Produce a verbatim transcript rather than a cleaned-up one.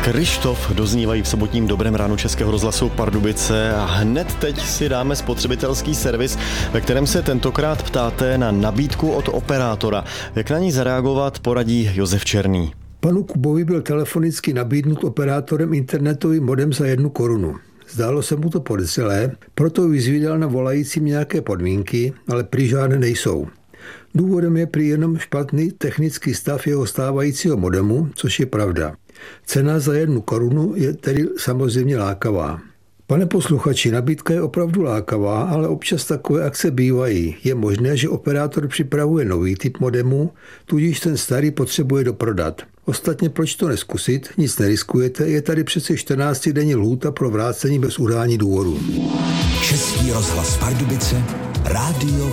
Kryštof doznívají v sobotním Dobrém ránu Českého rozhlasu Pardubice a hned teď si dáme spotřebitelský servis, ve kterém se tentokrát ptáte na nabídku od operátora. Jak na ní zareagovat, poradí Josef Černý. Panu Kubovi byl telefonicky nabídnut operátorem internetový modem za jednu korunu. Zdálo se mu to podezřelé, proto vyzvídal na volajícím nějaké podmínky, ale prý žádné nejsou. Důvodem je prý jenom špatný technický stav jeho stávajícího modemu, což je pravda. Cena za jednu korunu je tedy samozřejmě lákavá. Pane posluchači, nabídka je opravdu lákavá, ale občas takové akce bývají. Je možné, že operátor připravuje nový typ modemu, tudíž ten starý potřebuje doprodat. Ostatně proč to neskusit, nic neriskujete, je tady přece čtrnáctidenní lhůta pro vrácení bez udání důvodu. Český rozhlas Pardubice, rádio